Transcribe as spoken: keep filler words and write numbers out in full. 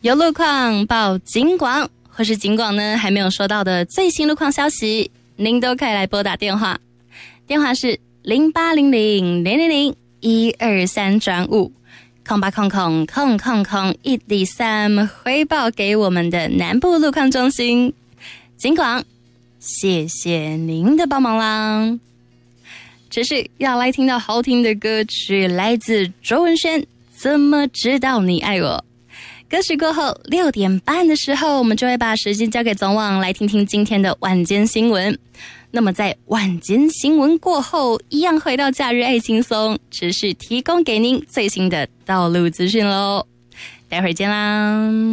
有路况报警广，或是警广呢还没有收到的最新路况消息，您都可以来拨打电话，电话是零八零零零零零一二三转五空八空空空空空一零三，回报给我们的南部路况中心。警广，谢谢您的帮忙啦！只是要来听到好听的歌曲，来自卓文萱，怎么知道你爱我？歌曲过后六点半的时候，我们就会把时间交给总网，来听听今天的晚间新闻。那么在晚间新闻过后，一样回到假日爱轻松，持续提供给您最新的道路资讯咯。待会儿见啦。